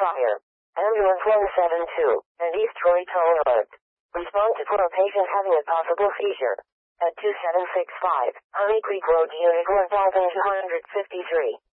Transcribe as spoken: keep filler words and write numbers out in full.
Fire. Ambulance one seven two, and East Troy Toll Road. Respond to for a patient having a possible seizure. At two seven six five, Honey Creek Road, Unit one thousand two hundred fifty-three.